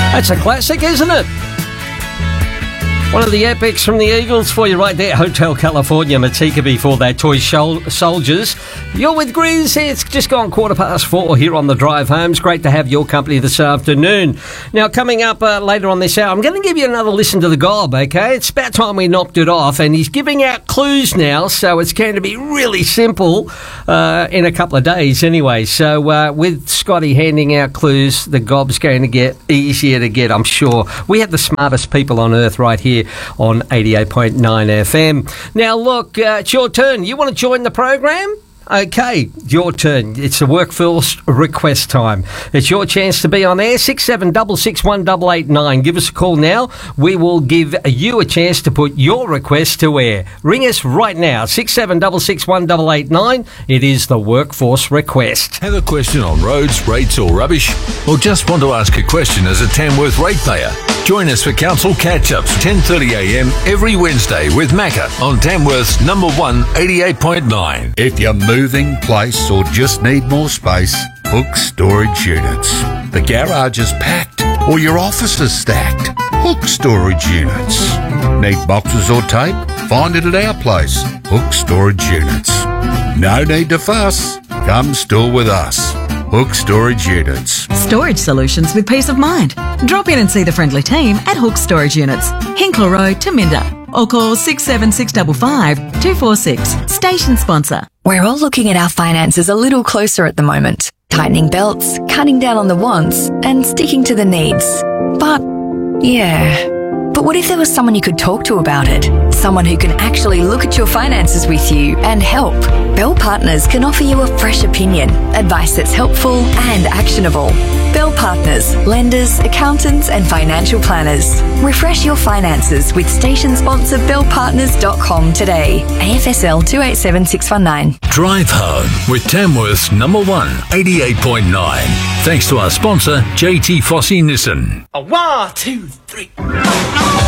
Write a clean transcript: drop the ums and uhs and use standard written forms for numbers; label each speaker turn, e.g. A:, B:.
A: That's a classic, isn't it? One of the epics from the Eagles for you right there. Hotel California, Matika before that. Toy Soldiers. You're with Grizz. It's just gone 4:15 here on the drive home. It's great to have your company this afternoon. Now, coming up later on this hour, I'm going to give you another listen to the gob, okay? It's about time we knocked it off, and he's giving out clues now, so it's going to be really simple in a couple of days anyway. So with Scotty handing out clues, the gob's going to get easier to get, I'm sure. We have the smartest people on earth right here on 88.9 FM. Now, look, it's your turn. You want to join the program? Okay, your turn. It's a workforce request time. It's your chance to be on air. 67661889. Give us a call now. We will give you a chance to put your request to air. Ring us right now. 67661889. It is the workforce request.
B: Have a question on roads, rates or rubbish? Or just want to ask a question as a Tamworth ratepayer? Join us for Council Catch-Ups, 10:30am every Wednesday with Macca on Tamworth's number 1, 88.9.
C: If you're moving, place or just need more space, Hook Storage Units. The garage is packed or your office is stacked. Hook Storage Units. Need boxes or tape? Find it at our place, Hook Storage Units. No need to fuss. Come store with us. Hook Storage Units.
D: Storage solutions with peace of mind. Drop in and see the friendly team at Hook Storage Units, Hinkler Road, Taminda, or call 67655 246. Station sponsor.
E: We're all looking at our finances a little closer at the moment. Tightening belts, cutting down on the wants, and sticking to the needs. But what if there was someone you could talk to about it? Someone who can actually look at your finances with you and help. Bell Partners can offer you a fresh opinion, advice that's helpful and actionable. Bell Partners, lenders, accountants and financial planners. Refresh your finances with station sponsor bellpartners.com today. AFSL 287619.
B: Drive home with Tamworth's number 1, 88.9. Thanks to our sponsor, JT Fossey Nissan.
F: 1, 2, 3.